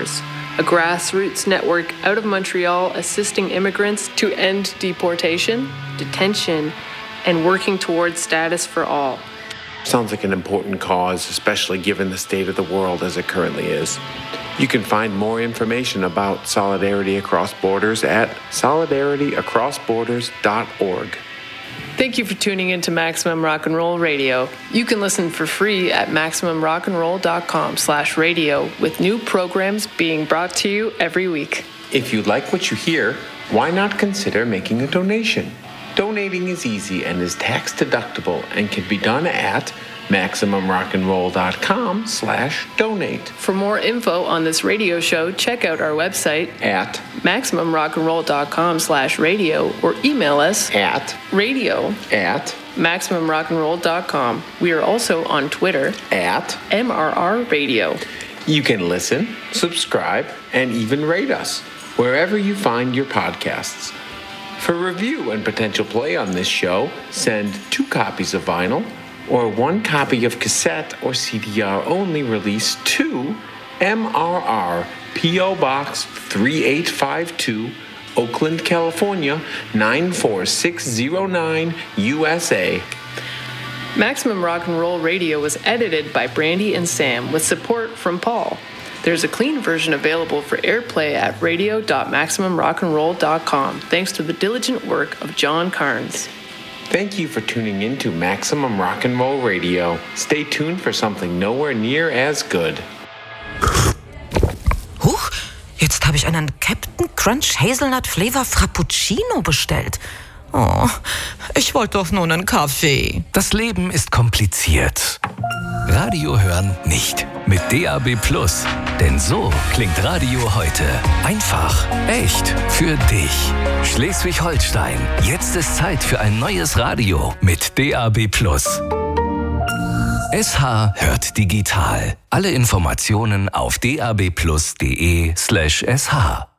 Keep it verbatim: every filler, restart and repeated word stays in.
Borders, a grassroots network out of Montreal assisting immigrants to end deportation, detention, and working towards status for all. Sounds like an important cause, especially given the state of the world as it currently is. You can find more information about Solidarity Across Borders at solidarity across borders dot org. Thank you for tuning in to Maximum Rock and Roll Radio. You can listen for free at maximum rock and roll dot com slash radio with new programs being brought to you every week. If you like what you hear, why not consider making a donation? Donating is easy and is tax deductible and can be done at maximum rock and roll dot com slash donate. For more info on this radio show, check out our website at maximum rock and roll dot com slash radio or email us at radio at maximum rock and roll dot com. We are also on Twitter at M R R Radio. You can listen, subscribe, and even rate us wherever you find your podcasts. For review and potential play on this show, send two copies of vinyl or one copy of cassette or C D R only release to M R R, P O Box three eight five two, Oakland, California nine four six zero nine, U S A. Maximum Rock and Roll Radio was edited by Brandy and Sam with support from Paul. There's a clean version available for airplay at radio dot maximum rock and roll dot com, thanks to the diligent work of John Carnes. Thank you for tuning in to Maximum Rock and Roll Radio. Stay tuned for something nowhere near as good. Huch, jetzt habe ich einen Captain Crunch Hazelnut Flavor Frappuccino bestellt. Oh, ich wollte doch nur einen Kaffee. Das Leben ist kompliziert. Radio hören nicht. Mit D A B Plus. Denn so klingt Radio heute. Einfach, echt, für dich. Schleswig-Holstein. Jetzt ist Zeit für ein neues Radio mit D A B Plus. S H hört digital. Alle Informationen auf d a b plus punkt d e slash s h.